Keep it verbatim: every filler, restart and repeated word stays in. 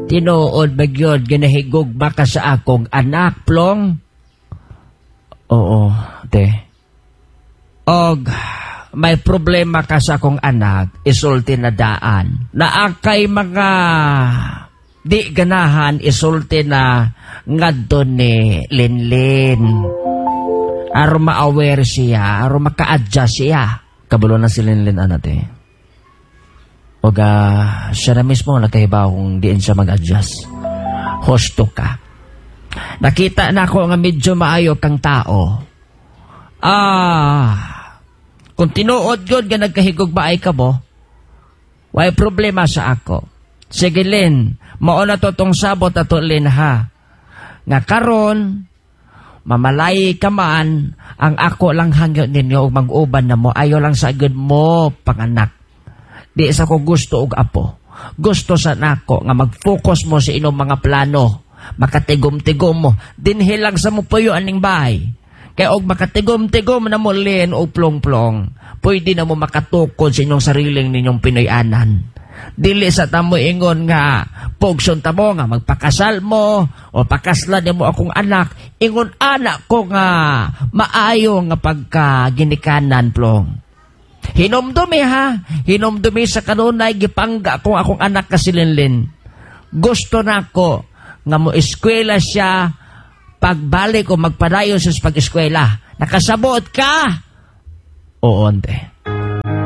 Tinuod bagyod ginahigugma ka sa akong anak, Plong? Oo, te. Og may problema ka sa akong anak, isulti na daan. Naakay mga di ganahan isulti na ngadto ni Linlin. Aro ma-aware siya, aro maka-adjust siya. Kabulo na si Linlin, ano te. Og uh, siya na mismo nakahibaw kung diin siya mag-adjust. Hosto ka. Nakita na ako nga medyo maayo kang tao. Ah, kung tinuod yun nga nagkahigog baay ka mo, way problema sa ako. Sige, Lin, mauna to tong sabot ato, Lin, ha. Nga karon, mamalay ka man, ang ako lang hangyo ninyo o mag-uban na mo, ayaw lang sa agad mo, panganak. Di sa ko gusto og apo. Gusto sa nako nga mag-focus mo sa inyong mga plano. Makatigom-tigom mo. Dinhi lang sa mo puyo aning bahay. Kaya og makatigom-tigom na mo, Lin, o plong-plong, pwede na mo makatukod sa inyong sariling ninyong Pinoyanan. Dili sa tamo ingon nga pugson tamo nga magpakasal mo o pakaslan mo akong anak, ingon anak ko nga maayo nga pagka ginikanan, Plong. Hinumdumi ha, hinumdumi sa kanunay gipangga kung akong anak ka si Linlin. Gusto na ko nga mo eskwela siya pagbalik o magpadayon sa pag-eskwela. Nakasabot ka? Oo, ante.